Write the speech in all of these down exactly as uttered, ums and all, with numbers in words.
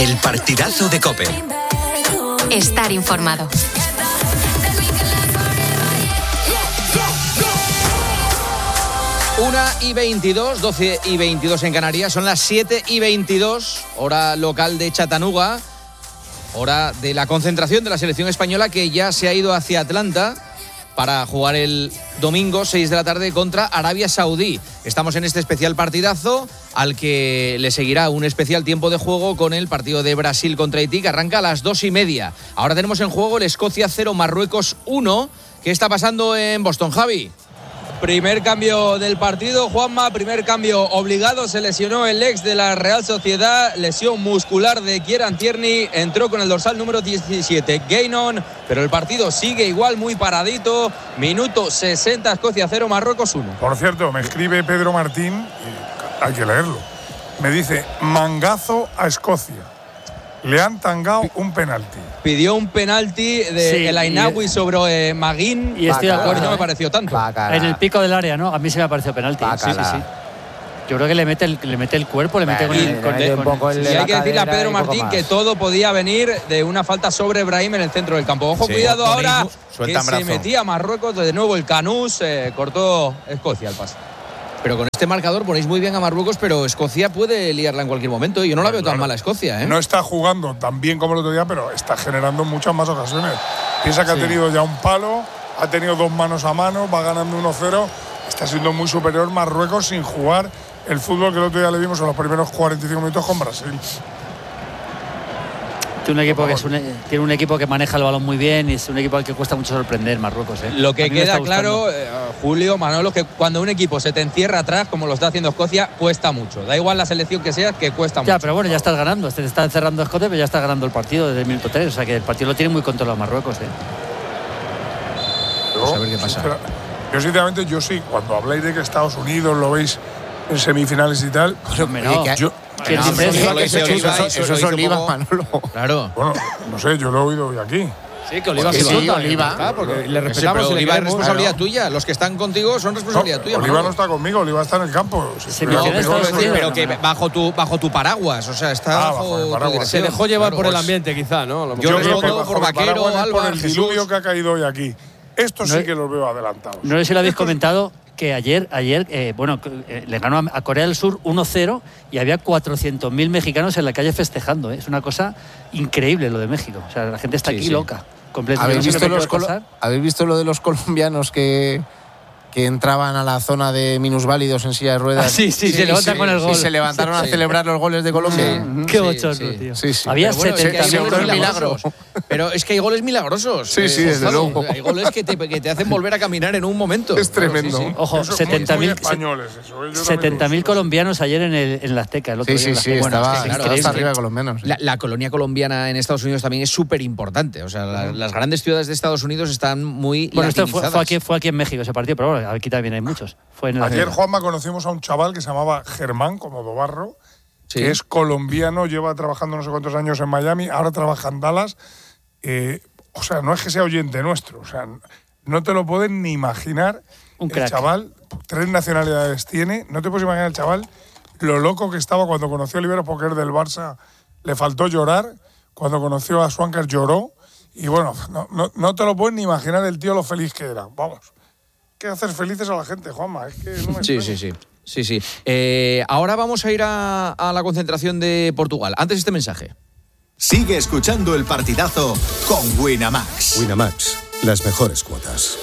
El partidazo de COPE. Estar informado. una y veintidós, doce y veintidós en Canarias, son las siete y veintidós, hora local de Chattanooga, hora de la concentración de la selección española que ya se ha ido hacia Atlanta para jugar el domingo seis de la tarde contra Arabia Saudí. Estamos en este especial partidazo al que le seguirá un especial tiempo de juego con el partido de Brasil contra Haití que arranca a las dos y media. Ahora tenemos en juego el Escocia cero, Marruecos uno. ¿Qué está pasando en Boston, Javi? Primer cambio del partido, Juanma, primer cambio obligado, se lesionó el ex de la Real Sociedad, lesión muscular de Kieran Tierney, entró con el dorsal número diecisiete, Gainon, pero el partido sigue igual, muy paradito, minuto sesenta, Escocia cero, Marruecos uno. Por cierto, me escribe Pedro Martín, hay que leerlo, me dice, mangazo a Escocia. Le han tangado un penalti. Pidió un penalti de sí, El Ainawi sobre eh, Maguín. Y estoy de acuerdo. No me pareció tanto. Bacala. En el pico del área, ¿no? A mí se me ha parecido penalti. Sí, sí, sí. Yo creo que le mete el, le mete el cuerpo, le mete con el, con el, un poco el Y hay que decirle a Pedro Martín que todo podía venir de una falta sobre Brahim en el centro del campo. Ojo, sí, cuidado ahora, que se metía Marruecos. De nuevo el Canús, eh, cortó Escocia el pase. Pero con este marcador ponéis muy bien a Marruecos, pero Escocia puede liarla en cualquier momento. Yo no la veo tan mala Escocia, ¿eh? No está jugando tan bien como el otro día, pero está generando muchas más ocasiones. Piensa que sí. Ha tenido ya un palo, ha tenido dos manos a mano, va ganando uno cero. Está siendo muy superior Marruecos sin jugar el fútbol que el otro día le vimos en los primeros cuarenta y cinco minutos con Brasil. Tiene un, equipo que es un, tiene un equipo que maneja el balón muy bien y es un equipo al que cuesta mucho sorprender, Marruecos. ¿eh? Lo que queda claro, eh, Julio, Manolo, que cuando un equipo se te encierra atrás, como lo está haciendo Escocia, cuesta mucho. Da igual la selección que sea, que cuesta ya, mucho. Ya, pero bueno, ya estás ganando. Te está encerrando Escocia, pero ya está ganando el partido desde el minuto tres. O sea que el partido lo tiene muy controlado Marruecos. ¿eh? Vamos a ver qué pasa. Pero, yo, sinceramente, yo sí, cuando habláis de que Estados Unidos lo veis en semifinales y tal. Pero no, yo, ¿Qué no, dice eso? Eso, eso, eso, eso, eso es Oliva, Manolo. Claro. Bueno, no sé, yo lo he oído hoy aquí. Sí, que Oliva sí, sí, va. Oliva. Ah, porque le respetamos. Sí, Oliva es responsabilidad claro. tuya. Los que están contigo son responsabilidad no, tuya. Oliva Manolo. no está conmigo, Oliva está en el campo. Sí, no, pero, pero que bajo tu, bajo tu paraguas, o sea, está ah, bajo, bajo tu dirección. Se dejó llevar claro, por pues, el ambiente, quizá, ¿no? Yo, yo respondo por Vaquero, Alba, por el diluvio que ha caído hoy aquí. Esto sí que los veo adelantados. No sé si lo habéis comentado. Que ayer, ayer eh, bueno, eh, le ganó a Corea del Sur uno cero y había cuatrocientos mil mexicanos en la calle festejando. ¿eh? Es una cosa increíble lo de México. O sea, la gente está sí, aquí sí. loca. Completamente. ¿Habéis visto, los colo- ¿Habéis visto lo de los colombianos que, que entraban a la zona de minusválidos en silla de ruedas? Ah, sí, sí, sí, se levantan sí, con el gol. Y se levantaron sí, a celebrar los goles de Colombia. Sí. Qué bochorno, sí, tío. Sí, sí. Había bueno, setenta es que hay goles milagros. Pero es que hay goles milagrosos. Sí, sí, eh, desde luego. Hay goles que te, que te hacen volver a caminar en un momento. Es tremendo. Sí, sí. Ojo, setenta mil setenta mil colombianos ayer en, el, en la Azteca. El otro sí, día sí, sí, bueno, estaba, es que estaba hasta arriba colombianos. La, la colonia colombiana en Estados Unidos también es súper importante. O sea, la, las grandes ciudades de Estados Unidos están muy Bueno, esto fue, fue, aquí, fue aquí en México ese partido, pero bueno, aquí también hay muchos. Fue en Ayer, Juanma, conocimos a un chaval que se llamaba Germán, como Dobarro, sí. que es colombiano, lleva trabajando no sé cuántos años en Miami, ahora trabaja en Dallas. Eh, o sea, no es que sea oyente nuestro, o sea, no te lo pueden ni imaginar. Un el crack. chaval, tres nacionalidades tiene, no te puedes imaginar el chaval lo loco que estaba cuando conoció a Oliveros, porque es del Barça, le faltó llorar, cuando conoció a Swankar lloró, y bueno, no, no, no te lo puedes ni imaginar el tío lo feliz que era, vamos. Que hacer felices a la gente, Juanma, es que no me Sí, sí, sí. Sí, sí. Eh, ahora vamos a ir a, a la concentración de Portugal. Antes este mensaje. Sigue escuchando el partidazo con Winamax. Winamax, las mejores cuotas.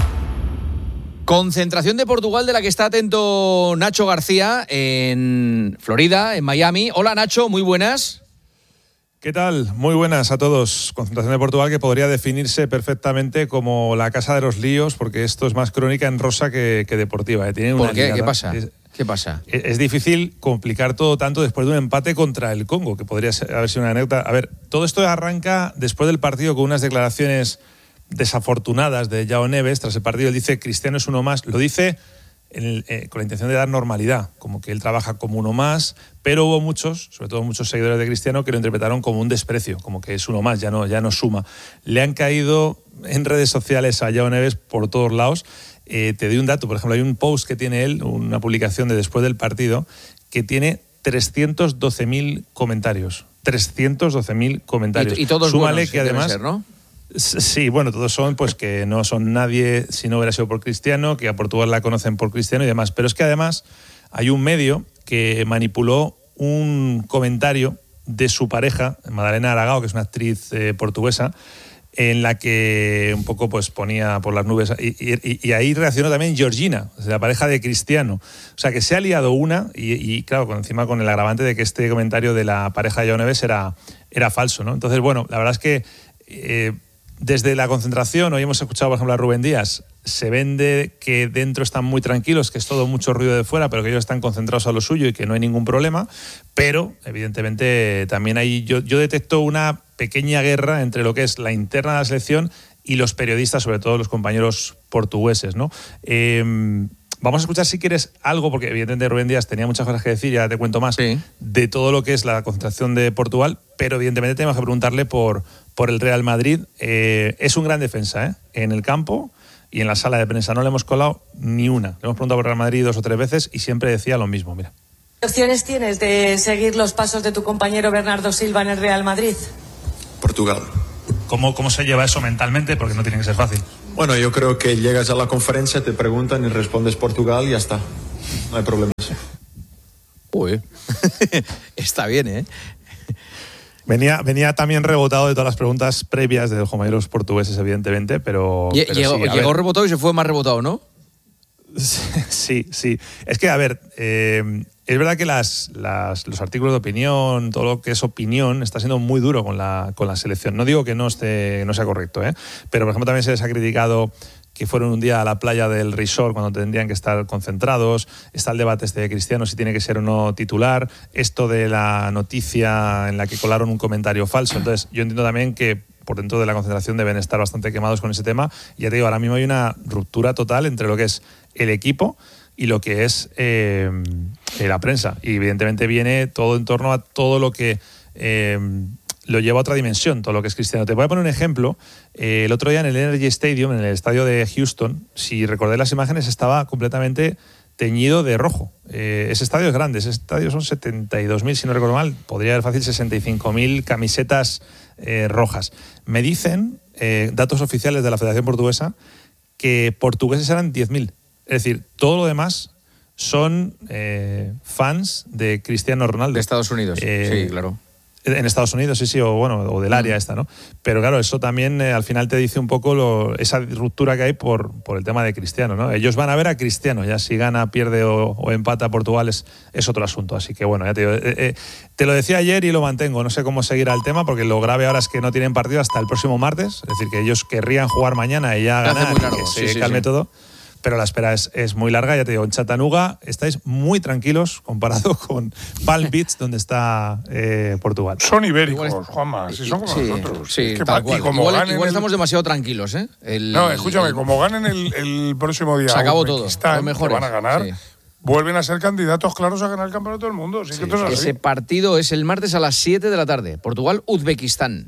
Concentración de Portugal de la que está atento Nacho García en Florida, en Miami. Hola Nacho, muy buenas. ¿Qué tal? Muy buenas a todos. Concentración de Portugal que podría definirse perfectamente como la casa de los líos, porque esto es más crónica en rosa que, que deportiva. ¿eh? Tiene una ¿Por qué? liada. ¿Qué pasa? Es, ¿Qué pasa? Es, es difícil complicar todo tanto después de un empate contra el Congo, que podría ser, haber sido una anécdota. A ver, todo esto arranca después del partido con unas declaraciones desafortunadas de João Neves. Tras el partido él dice Cristiano es uno más. Lo dice en el, eh, con la intención de dar normalidad, como que él trabaja como uno más, pero hubo muchos, sobre todo muchos seguidores de Cristiano, que lo interpretaron como un desprecio, como que es uno más, ya no, ya no suma. Le han caído en redes sociales a João Neves por todos lados. Eh, te doy un dato, por ejemplo, hay un post que tiene él, una publicación de después del partido, que tiene trescientos doce mil comentarios. trescientos doce mil comentarios. Y, y todos Súmale buenos, que además, ser, ¿no? Sí, bueno, todos son pues que no son nadie si no hubiera sido por Cristiano, que a Portugal la conocen por Cristiano y demás. Pero es que además hay un medio que manipuló un comentario de su pareja, Madalena Aragao, que es una actriz eh, portuguesa, en la que un poco pues ponía por las nubes, y, y, y ahí reaccionó también Georgina, la pareja de Cristiano. O sea que se ha liado una, y, y claro, con, encima con el agravante de que este comentario de la pareja de Joao Neves era, era falso, ¿no? Entonces, bueno, la verdad es que eh, desde la concentración, hoy hemos escuchado por ejemplo a Rubén Díaz, se vende que dentro están muy tranquilos, que es todo mucho ruido de fuera, pero que ellos están concentrados a lo suyo y que no hay ningún problema, pero evidentemente también hay, yo, yo detecto una pequeña guerra entre lo que es la interna de la selección y los periodistas, sobre todo los compañeros portugueses, ¿no? Eh, vamos a escuchar si quieres algo, porque evidentemente Rubén Díaz tenía muchas cosas que decir, ya te cuento más, sí, de todo lo que es la concentración de Portugal, pero evidentemente tenemos que preguntarle por, por el Real Madrid. Eh, es un gran defensa, ¿eh? En el campo y en la sala de prensa no le hemos colado ni una. Le hemos preguntado por Real Madrid dos o tres veces y siempre decía lo mismo, mira. ¿Qué opciones tienes de seguir los pasos de tu compañero Bernardo Silva en el Real Madrid? Portugal. ¿Cómo, ¿Cómo se lleva eso mentalmente? Porque no tiene que ser fácil. Bueno, yo creo que llegas a la conferencia, te preguntan y respondes Portugal y ya está. No hay problemas. Uy, está bien, ¿eh? Venía, venía también rebotado de todas las preguntas previas de los compañeros portugueses, evidentemente, pero... Lle- pero llegó sí, llegó ver. rebotado y se fue más rebotado, ¿no? Sí, sí. Es que, a ver, eh, es verdad que las, las, los artículos de opinión, todo lo que es opinión, está siendo muy duro con la, con la selección. No digo que no, esté, no sea correcto, ¿eh? Pero, por ejemplo, también se les ha criticado que fueron un día a la playa del resort cuando tendrían que estar concentrados. Está el debate este de Cristiano, si tiene que ser o no titular. Esto de la noticia en la que colaron un comentario falso. Entonces, yo entiendo también que por dentro de la concentración deben estar bastante quemados con ese tema. Y ya te digo, ahora mismo hay una ruptura total entre lo que es el equipo y lo que es eh, la prensa. Y evidentemente viene todo en torno a todo lo que eh, lo lleva a otra dimensión, todo lo que es Cristiano. Te voy a poner un ejemplo. Eh, el otro día en el Energy Stadium, en el estadio de Houston, si recordáis las imágenes, estaba completamente teñido de rojo. Eh, ese estadio es grande, ese estadio son setenta y dos mil, si no recuerdo mal, podría haber fácil sesenta y cinco mil camisetas eh, rojas. Me dicen, eh, datos oficiales de la Federación Portuguesa, que portugueses eran diez mil. Es decir, todo lo demás son eh, fans de Cristiano Ronaldo. De Estados Unidos, eh, sí, claro. En Estados Unidos, sí, sí, o bueno, o del área esta, ¿no? Pero claro, eso también eh, al final te dice un poco lo, esa ruptura que hay por, por el tema de Cristiano, ¿no? Ellos van a ver a Cristiano, ya si gana, pierde o, o empata Portugal es, es otro asunto. Así que bueno, ya te digo, eh, eh, te lo decía ayer y lo mantengo, no sé cómo seguirá el tema, porque lo grave ahora es que no tienen partido hasta el próximo martes, es decir, que ellos querrían jugar mañana y ya ganar, muy largo, y que sí, se sí, calme sí. todo. Pero la espera es, es muy larga, ya te digo, en Chattanooga estáis muy tranquilos comparado con Palm Beach, donde está eh, Portugal. Son ibéricos, Juanma, si son como Sí, nosotros. sí, Es que tal pa- cual. y como Igual, ganen igual el- estamos demasiado tranquilos, ¿eh? El- No, escúchame, el- como ganen el, el próximo día Se acabó todo, Uzbekistán, los mejores, que van a ganar, sí. vuelven a ser candidatos claros a ganar el campeonato del mundo. Sí, que esto es así. Ese partido es el martes a las siete de la tarde. Portugal-Uzbekistán.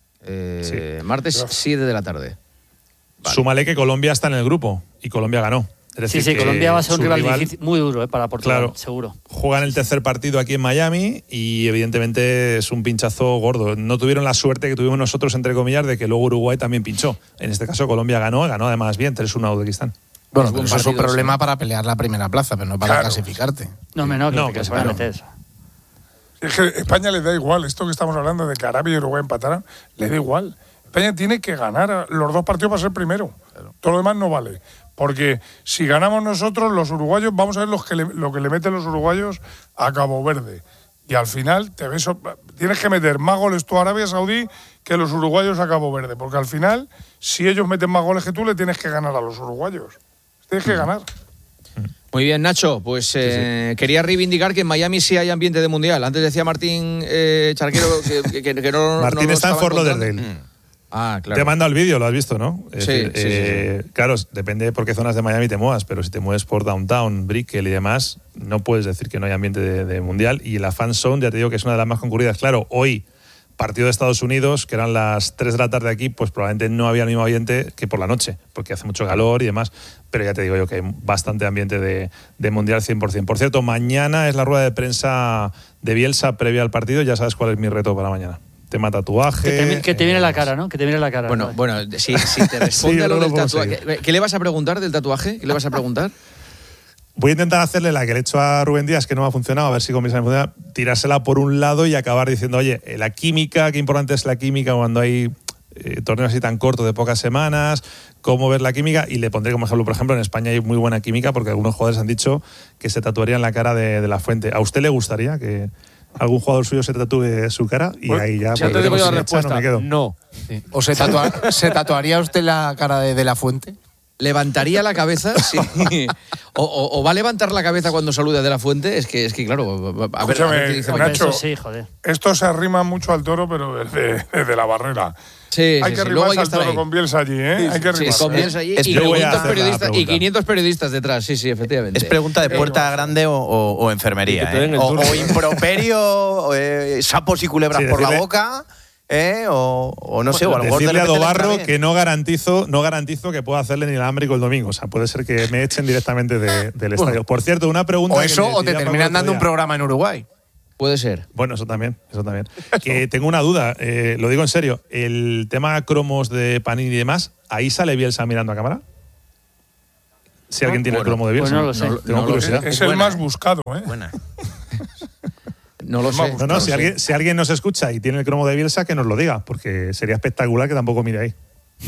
Eh, martes siete de la tarde. Vale. Súmale que Colombia está en el grupo y Colombia ganó. Es Sí, decir, sí, que Colombia va a ser un su rival, rival, difícil, muy duro eh, para Portugal, claro, seguro. juegan el tercer partido aquí en Miami y evidentemente es un pinchazo gordo. No tuvieron la suerte que tuvimos nosotros, entre comillas, de que luego Uruguay también pinchó. En este caso Colombia ganó, ganó además bien, tres uno a Uzbekistán. Bueno, Es pero buen eso es un partido, problema sí. para pelear la primera plaza, pero no para Claro. clasificarte. No, menos que, No, que pues se van a claro. meter. Es que España les da igual, esto que estamos hablando de que Arabia y Uruguay empataran, les da igual. España tiene que ganar a los dos partidos para ser primero. Todo lo demás no vale. Porque si ganamos nosotros, los uruguayos, vamos a ver los que le- lo que le meten los uruguayos a Cabo Verde. Y al final te ves, tienes que meter más goles tú a Arabia Saudí que los uruguayos a Cabo Verde. Porque al final, si ellos meten más goles que tú, le tienes que ganar a los uruguayos. Tienes que ganar. Muy bien, Nacho. Pues eh, quería reivindicar que en Miami sí hay ambiente de mundial. Antes decía Martín eh, Charquero que, que- que no. Martín no lo está en estaba Fort encontrando. Lauderdale. Mm. Ah, claro. Te he mandado el vídeo, lo has visto, ¿no? Es Sí, decir, sí, sí, eh, Claro, depende de por qué zonas de Miami te muevas, pero si te mueves por Downtown, Brickell y demás, no puedes decir que no hay ambiente de, de mundial. Y la fan zone, ya te digo que es una de las más concurridas. Claro, hoy partido de Estados Unidos, que eran las tres de la tarde aquí, pues probablemente no había el mismo ambiente que por la noche, porque hace mucho calor y demás, pero ya te digo yo que hay bastante ambiente de, de Mundial cien por ciento. Por cierto, mañana es la rueda de prensa de Bielsa previa al partido, ya sabes cuál es mi reto para mañana. Tema tatuaje. Que te, que te viene la cara, ¿no? Que te viene la cara. Bueno, ¿no? bueno, si, si te responde Sí, a lo no del lo puedo tatuaje. seguir. ¿Qué le vas a preguntar del tatuaje? ¿Qué le vas a preguntar? Voy a intentar hacerle la que le he hecho a Rubén Díaz, que no me ha funcionado, a ver si comienza a funcionar, tirársela por un lado y acabar diciendo, oye, la química, qué importante es la química cuando hay eh, torneos así tan cortos de pocas semanas, cómo ver la química, y le pondré como ejemplo, por ejemplo, en España hay muy buena química porque algunos jugadores han dicho que se tatuarían la cara de, de La Fuente. ¿A usted le gustaría que algún jugador suyo se tatúe su cara? Y pues, ahí ya... Ya te digo yo la respuesta, no me quedo. no. Sí. ¿O se, tatua ¿se tatuaría usted la cara de, de La Fuente? ¿Levantaría la cabeza? Sí. O, o, o va a levantar la cabeza cuando saluda de La Fuente? Es que, es que claro, a ver, a ver qué dice. Nacho, sí, joder. Esto se arrima mucho al toro, pero desde, desde la barrera. Sí, hay sí, que sí. Luego hay arrimarse que al estar toro ahí. con Bielsa allí, ¿eh? Sí, hay que sí, arrimarse. con Bielsa allí Es y, yo voy a quinientos hacer la periodistas, y pregunta. quinientos periodistas detrás, sí, sí, efectivamente. Es pregunta de puerta grande o, o, o enfermería, ¿eh? O, o improperio, eh, sapos y culebras Sí, por la decirle- boca, ¿eh? O, o no sé, o a lo mejor de Decirle a repente le Dobarro entra bien. que no garantizo, no garantizo que pueda hacerle ni el alámbrico el domingo. O sea, puede ser que me echen directamente de- del estadio. Por cierto, una pregunta. O que eso, me o te decía Paco terminan el otro dando un día. programa en Uruguay. Puede ser. Bueno, eso también, eso también. Que tengo una duda, eh, lo digo en serio. El tema cromos de Panini y demás, ¿ahí sale Bielsa mirando a cámara? Si alguien tiene bueno, el cromo de pues Bielsa. no lo sé. Tengo No lo curiosidad. sé. Es Es el buena, más ¿eh? buscado, ¿eh? Buena. No lo sé. No, no, si, alguien, si alguien nos escucha y tiene el cromo de Bielsa, que nos lo diga, porque sería espectacular que tampoco mire ahí.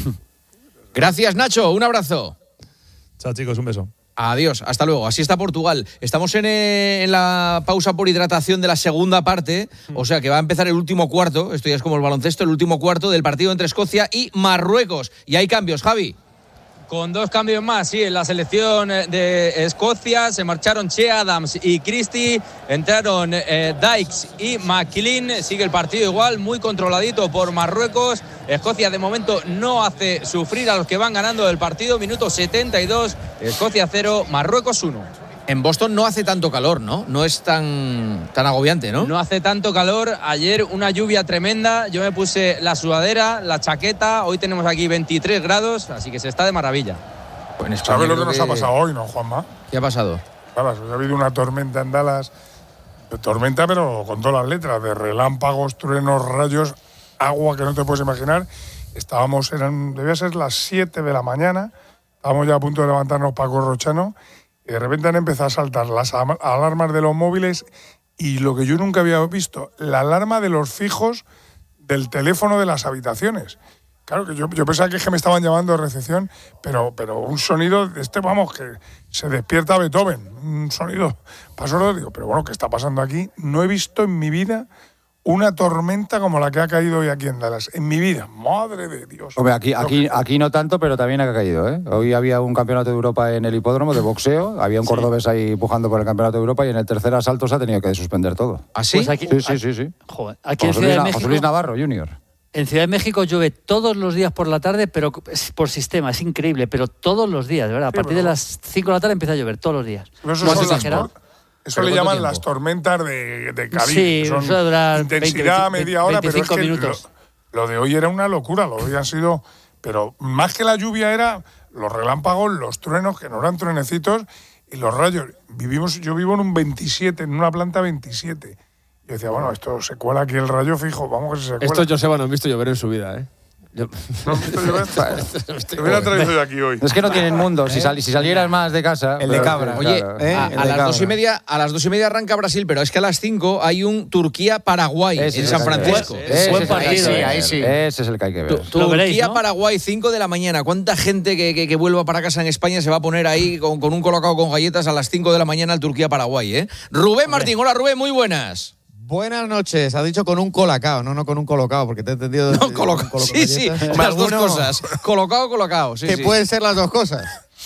Gracias, Nacho. Un abrazo. Chao, chicos, un beso. Adiós, hasta luego. Así está Portugal. Estamos en, eh, en la pausa por hidratación de la segunda parte, o sea que va a empezar el último cuarto, esto ya es como el baloncesto, el último cuarto del partido entre Escocia y Marruecos. Y hay cambios, Javi. Con dos cambios más, sí, en la selección de Escocia se marcharon Che Adams y Christie, entraron eh, Dykes y McLean, sigue el partido igual, muy controladito por Marruecos. Escocia de momento no hace sufrir a los que van ganando el partido, minuto setenta y dos, Escocia cero, Marruecos uno. En Boston no hace tanto calor, ¿no? No es tan, tan agobiante, ¿no? No hace tanto calor, ayer una lluvia tremenda, yo me puse la sudadera, la chaqueta, hoy tenemos aquí veintitrés grados, así que se está de maravilla. Pues en España ¿Sabes lo creo que nos ha pasado hoy, no, Juanma? ¿Qué ha pasado? Dallas, ha habido una tormenta en Dallas. Tormenta, pero con todas las letras, de relámpagos, truenos, rayos, agua que no te puedes imaginar. Estábamos, eran, debía ser las siete de la mañana, estábamos ya a punto de levantarnos Paco Rochano, y de repente han empezado a saltar las am- alarmas de los móviles y lo que yo nunca había visto, la alarma de los fijos del teléfono de las habitaciones. Claro que yo, yo pensaba que, es que me estaban llamando de recepción, pero, pero un sonido de este, vamos, que se despierta Beethoven. Un sonido pasó, digo, pero bueno, ¿qué está pasando aquí? No he visto en mi vida una tormenta como la que ha caído hoy aquí en Dallas. En mi vida, madre de Dios. Hombre, aquí, aquí, aquí no tanto, pero también ha caído, ¿eh? Hoy había un campeonato de Europa en el hipódromo de boxeo, había un cordobés ahí pujando por el campeonato de Europa y en el tercer asalto se ha tenido que suspender todo. ¿Ah, sí? Pues aquí, Sí, sí, sí, sí. Joder, aquí en José Ciudad Luis, de José Luis México, Navarro, junior. en Ciudad de México llueve todos los días por la tarde, pero es por sistema, es increíble, pero todos los días, de verdad. A Sí, partir pero- de las cinco de la tarde empieza a llover, todos los días. Pero eso ¿No son has las exagerado? tor- Eso ¿Pero le cuánto llaman tiempo? las tormentas de, de Caribe. Sí, que son eso dura intensidad veinte, media hora, pero es veinticinco que minutos. Lo, lo de hoy era una locura, lo de hoy han sido... Pero más que la lluvia era los relámpagos, los truenos, que no eran truenecitos, y los rayos. Vivimos, yo vivo en un veintisiete, en una planta veintisiete. Yo decía, bueno, esto se cuela aquí el rayo fijo, vamos que se cuela. Estos Joseba no han visto llover en su vida, ¿eh? Yo... ¿No has visto llover? Te hubiera traído yo aquí hoy. Es que no tienen mundo. Si, sal- si salieras más de casa. El de pero- cabra. Oye, claro. ¿eh? a, El a de las cabra. dos y media, a las dos y media arranca Brasil, pero es que a las cinco hay un Turquía-Paraguay Ese en es San el- Francisco. ese Buen es el que hay partido, que ¿eh? ver. Ahí sí. Ese es el que hay que ver. Tu- Lo veréis, ¿no? Turquía-Paraguay, cinco de la mañana. ¿Cuánta gente que, que, que vuelva para casa en España se va a poner ahí con, con un colocado con galletas a las cinco de la mañana al Turquía-Paraguay? ¿eh? Rubén Martín, hola Rubén, muy buenas. Buenas noches, ha dicho con un colacao, no, no con un colocado, porque te he entendido. No, colocado. Sí, sí, las dos cosas. Colocado, colocado. Sí, que sí. pueden ser las dos cosas.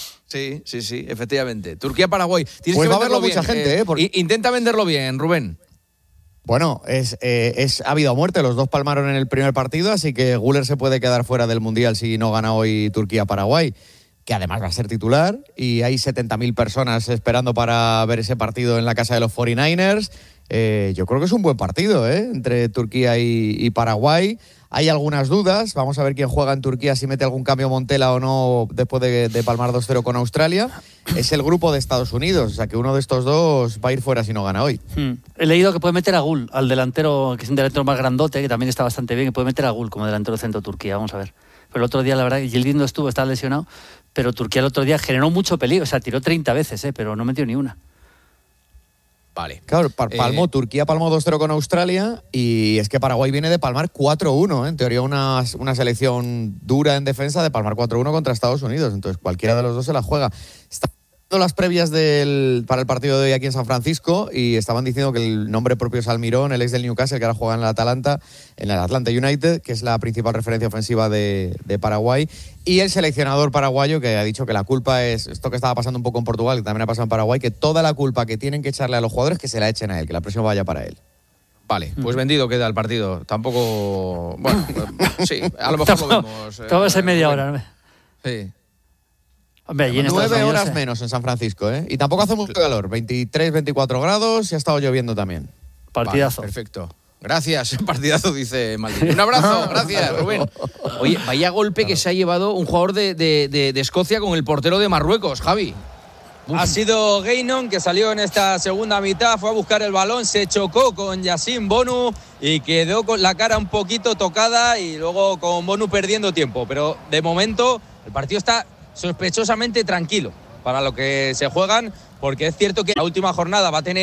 Sí, sí, sí, efectivamente. Turquía-Paraguay. Tienes Pues que va a venderlo verlo mucha bien, gente, ¿eh? Porque- i- Intenta venderlo bien, Rubén. Bueno, es, eh, es ha habido muerte, los dos palmaron en el primer partido, así que Güler se puede quedar fuera del Mundial si no gana hoy Turquía-Paraguay, que además va a ser titular, y hay setenta mil personas esperando para ver ese partido en la casa de los cuarenta y nueve ers. Eh, yo creo que es un buen partido, ¿eh? Entre Turquía y, y Paraguay. Hay algunas dudas. Vamos a ver quién juega en Turquía, si mete algún cambio Montela o no después de, de palmar dos cero con Australia. Es el grupo de Estados Unidos, o sea que uno de estos dos va a ir fuera si no gana hoy. Hmm. He leído que puede meter a Gul, al delantero, que es un delantero más grandote, que también está bastante bien, que puede meter a Gul como delantero centro de Turquía. Vamos a ver. Pero el otro día, la verdad, Yildiz no estuvo, estaba lesionado, pero Turquía el otro día generó mucho peligro, o sea, tiró treinta veces, ¿eh? Pero no metió ni una. Vale. Claro, palmó, eh, Turquía palmó dos cero con Australia y es que Paraguay viene de palmar cuatro uno, ¿eh? En teoría una, una selección dura en defensa de palmar cuatro uno contra Estados Unidos, entonces cualquiera de los dos se la juega. Está las previas del, para el partido de hoy aquí en San Francisco y estaban diciendo que el nombre propio es Almirón, el ex del Newcastle, que ahora juega en el Atalanta, en el Atlanta United, que es la principal referencia ofensiva de, de Paraguay, y el seleccionador paraguayo que ha dicho que la culpa es esto que estaba pasando un poco en Portugal, que también ha pasado en Paraguay, que toda la culpa que tienen que echarle a los jugadores que se la echen a él, que la presión vaya para él. Vale, pues vendido queda el partido. Tampoco... Bueno, sí, a lo mejor lo vemos. Eh, Todo va a ser media hora, ¿no? Sí. Hombre, nueve horas eh. menos en San Francisco, ¿eh? Y tampoco hace mucho calor, veintitrés, veinticuatro grados y ha estado lloviendo también. Partidazo. Vale, perfecto. Gracias, partidazo, dice Maldini. Un abrazo, gracias, Rubén. Oye, vaya golpe que se ha llevado un jugador de, de, de, de Escocia con el portero de Marruecos, Javi. Uf. Ha sido Gainon, que salió en esta segunda mitad, fue a buscar el balón, se chocó con Yassine Bonu y quedó con la cara un poquito tocada y luego con Bonu perdiendo tiempo. Pero de momento el partido está sospechosamente tranquilo para lo que se juegan, porque es cierto que la última jornada va a tener